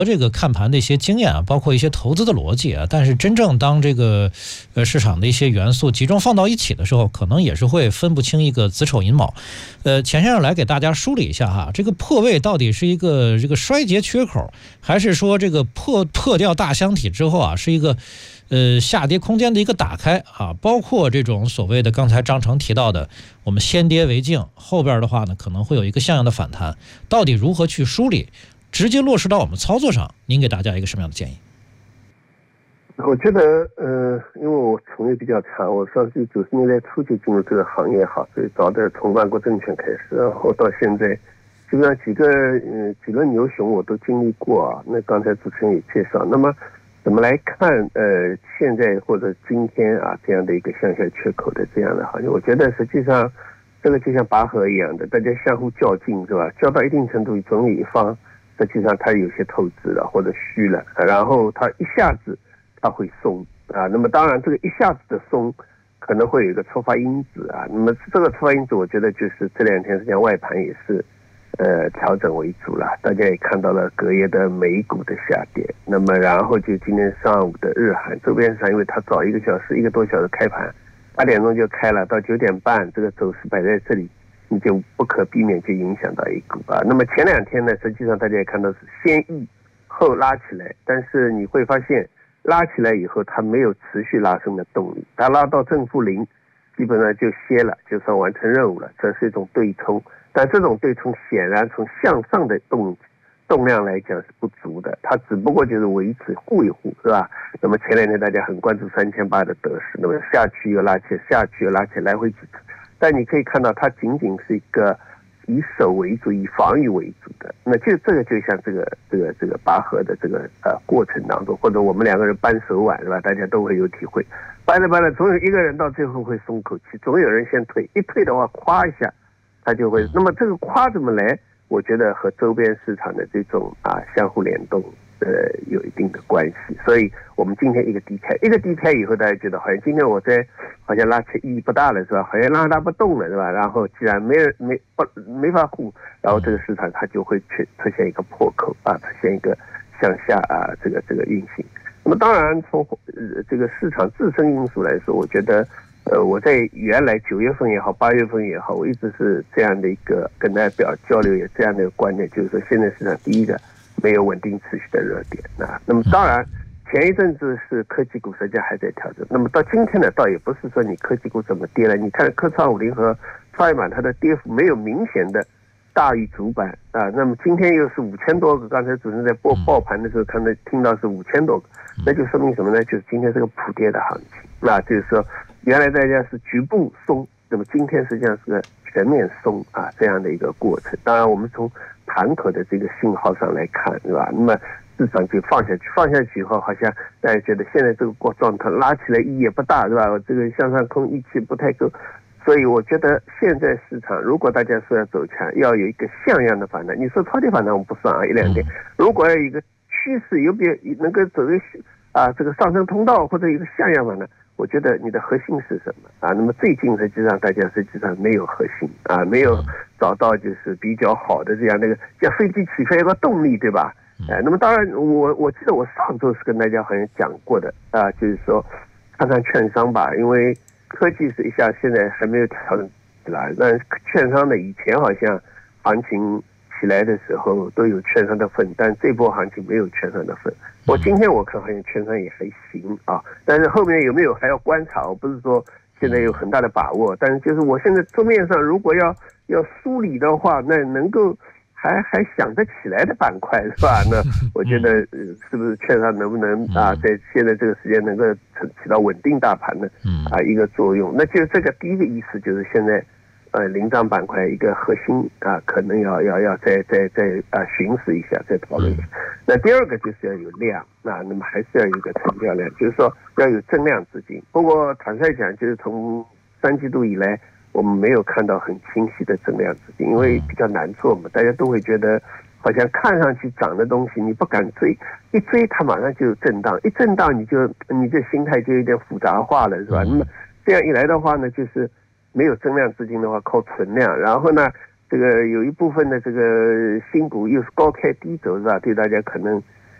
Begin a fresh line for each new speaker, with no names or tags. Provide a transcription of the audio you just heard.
这个看盘的一些经验啊，包括一些投资的逻辑啊，但是真正当这个市场的一些元素集中放到一起的时候，可能也是会分不清一个子丑寅卯。钱先生来给大家梳理一下哈，这个破位到底是一个这个衰竭缺口，还是说这个破掉大箱体之后啊，是一个下跌空间的一个打开啊？包括这种所谓的刚才张成提到的，我们先跌为敬，后边的话呢可能会有一个像样的反弹，到底如何去梳理？直接落实到我们操作上，您给大家一个什么样的建议？
我觉得，因为我从业比较长，我上次90年代初就进入这个行业哈，所以早点从万国证券开始，然后到现在，基本上几轮牛熊我都经历过啊。那刚才主持人也介绍，那么怎么来看现在或者今天啊这样的一个向下缺口的这样的行业？我觉得实际上这个就像拔河一样的，大家相互较劲是吧？较到一定程度，总有一方实际上它有些透支了或者虚了，然后它一下子它会松啊。那么当然这个一下子的松可能会有一个触发因子啊。那么这个触发因子我觉得就是这两天实际上外盘也是调整为主了，大家也看到了隔夜的美股的下跌，那么然后就今天上午的日韩周边上，因为它早1个多小时开盘，8点钟就开了，到9点半这个走势摆在这里，你就不可避免就影响到 A 股啊。那么前2天呢，实际上大家也看到是先抑后拉起来，但是你会发现拉起来以后它没有持续拉升的动力，它拉到正负0基本上就歇了，就算完成任务了，这是一种对冲。但这种对冲显然从向上的动量来讲是不足的，它只不过就是维持护一护是吧？那么前2天大家很关注3800的得失，那么下去又拉起来，下去又拉起来，来回几次。但你可以看到它仅仅是一个以守为主、以防御为主的。那这个就像这个拔河的这个过程当中，或者我们2个人扳手腕是吧？大家都会有体会，扳着总有一个人到最后会松口气，总有人先退，一退的话夸一下它就会。那么这个夸怎么来？我觉得和周边市场的这种相互联动有一定的关系。所以我们今天一个低开以后，大家觉得好像今天好像拉起意义不大了是吧？好像让它不动了是吧？然后既然没法护，然后这个市场它就会出现一个破口啊，出现一个向下这个运行。那么当然从这个市场自身因素来说，我觉得我在原来9月份也好8月份也好，我一直是这样的一个跟大家交流，也这样的一个观点，就是说现在市场第一个没有稳定持续的热点啊。那么当然前一阵子是科技股实际上还在调整，那么到今天呢，倒也不是说你科技股怎么跌了，你看科创50和创业板它的跌幅没有明显的大于主板啊。那么今天又是5000多个，刚才主持人在报盘的时候听到是5000多个，那就说明什么呢？就是今天是个普跌的行情，那就是说原来大家是局部松，那么今天实际上是个全面松这样的一个过程。当然我们从盘口的这个信号上来看是吧？那么市场就放下去以后，好像大家觉得现在这个状态拉起来意义也不大是吧？这个向上空预期不太够，所以我觉得现在市场如果大家说要走强，要有一个像样的反弹，你说超跌反弹我们不算1-2点，如果要有一个趋势有能够走这个上升通道或者一个像样反弹，我觉得你的核心是什么那么最近实际上大家没有核心没有找到就是比较好的这样像飞机起飞有个动力对吧？那么当然我记得我上周是跟大家好像讲过的就是说看看券商吧，因为科技是一下现在还没有调整起来，但券商的以前好像行情起来的时候都有券商的份，但这波行情没有券商的份。我今天我看好像券商也还行但是后面有没有还要观察，我不是说现在有很大的把握，但是就是我现在桌面上如果要梳理的话，那能够还想得起来的板块是吧？那我觉得是不是券商能不能在现在这个时间能够起到稳定大盘的一个作用？那就这个第一个意思就是现在领涨板块一个核心可能要再巡视一下，再讨论一下。那第二个就是要有量那么还是要有一个成交量，就是说要有增量资金。不过坦率讲，就是从3季度以来，我们没有看到很清晰的增量资金，因为比较难做嘛，大家都会觉得好像看上去涨的东西你不敢追，一追它马上就有震荡，一震荡你这心态就有点复杂化了是吧？那么这样一来的话呢，就是没有增量资金的话靠存量，然后呢这个有一部分的这个新股又是高开低走是吧？对大家可能